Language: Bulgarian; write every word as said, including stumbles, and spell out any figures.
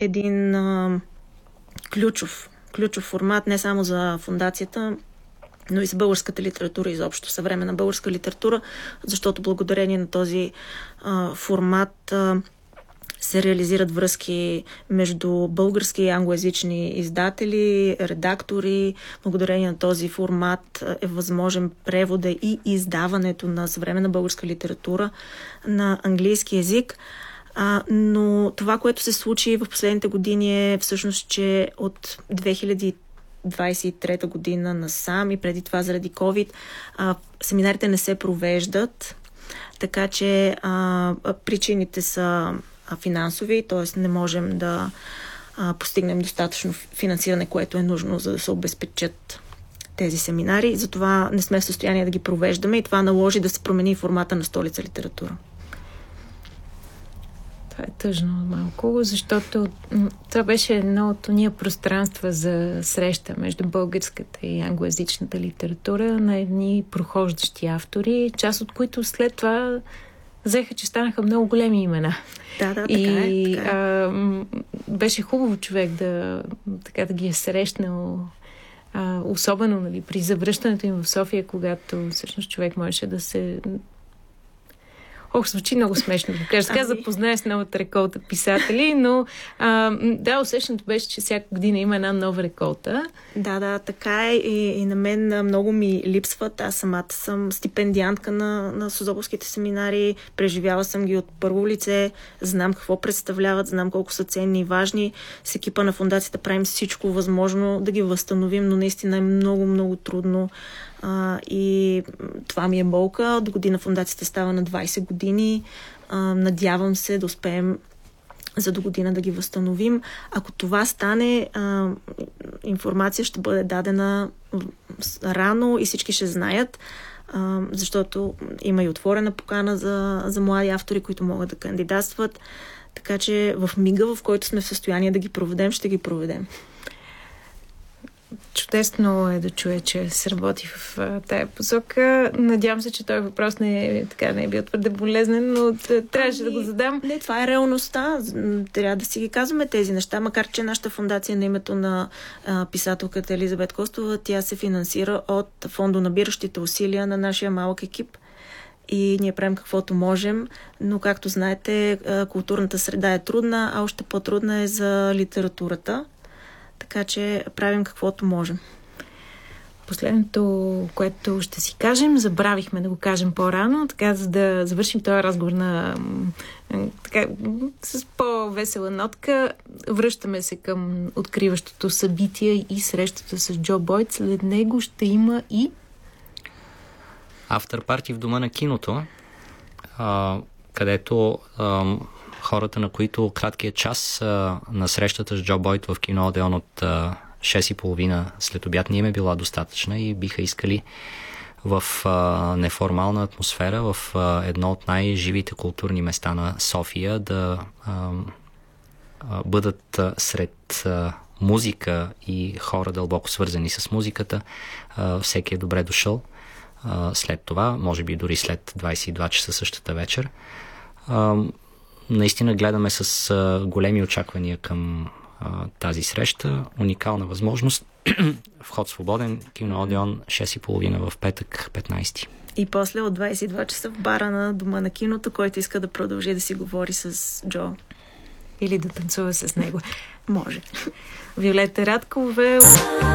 един а, ключов, ключов формат не само за фондацията, но и за българската литература изобщо, съвременна българска литература, защото благодарение на този а, формат а, се реализират връзки между български и англоязични издатели, редактори. Благодарение на този формат е възможен превода и издаването на съвременна българска литература на английски език. А, но това, което се случи в последните години е всъщност, че от две хиляди двадесет и трета година насам и преди това заради COVID, а, семинарите не се провеждат, така че а, причините са финансови, т.е. не можем да а, постигнем достатъчно финансиране, което е нужно, за да се обезпечат тези семинари. Затова не сме в състояние да ги провеждаме и това наложи да се промени формата на Столица литература. Това е тъжно малко, защото това беше едно от уния пространства за среща между българската и англоязичната литература на едни прохождащи автори, част от които след това взеха, че станаха много големи имена. Да, да, така и, е. Така е. А, беше хубаво човек да, така, да ги е срещнал, а, особено, нали, при завръщането им в София, когато всъщност човек можеше да се... Ох, звучи много смешно да кажа. Сега ами... запознае с новата реколта писатели, но а, да, усещането беше, че всяка година има една нова реколта. Да, да, така е. И, и на мен много ми липсват. Аз самата съм стипендиантка на, на Созополските семинари. Преживяла съм ги от първо лице. Знам какво представляват, знам колко са ценни и важни. С екипа на фондацията правим всичко възможно да ги възстановим, но наистина е много, много трудно. Uh, и това ми е болка. До година фондацията става на двадесет години. Uh, надявам се да успеем за до година да ги възстановим. Ако това стане, uh, информация ще бъде дадена рано и всички ще знаят, uh, защото има и отворена покана за, за млади автори, които могат да кандидатстват. Така че в мига, в който сме в състояние да ги проведем, ще ги проведем. Чудесно е да чуя, че се работи в тая посока. Надявам се, че този въпрос не е, така, не е бил твърде болезнен, но трябваше ами, да го задам. Не, това е реалността. Трябва да си ги казваме тези неща, макар че нашата фондация на името на а, писателката Елизабет Костова, тя се финансира от фондонабиращите усилия на нашия малък екип. И ние правим каквото можем, но както знаете, културната среда е трудна, а още по-трудна е за литературата. Така че правим каквото можем. Последното, което ще си кажем, забравихме да го кажем по-рано, така за да завършим този разговор на така, с по-весела нотка. Връщаме се към откриващото събитие и срещата с Джо Бойд. След него ще има и Афтър парти в Дома на киното, а, където а, хората, на които краткият час а, на срещата с Джо Бойд в кино Одеон от а, шест и половина след обяд не им е била достатъчна и биха искали в а, неформална атмосфера, в а, едно от най-живите културни места на София да а, а, бъдат а, сред а, музика и хора дълбоко свързани с музиката. А, всеки е добре дошъл. А, след това, може би дори след двадесет и два часа същата вечер. А, наистина гледаме с а, големи очаквания към а, тази среща. Уникална възможност. Вход свободен. Кино Одеон, шест и половина в петък, петнадесети. И после от двадесет и два часа в бара на Дома на киното, който иска да продължи да си говори с Джо. Или да танцува с него. Може. Виолета Радкова.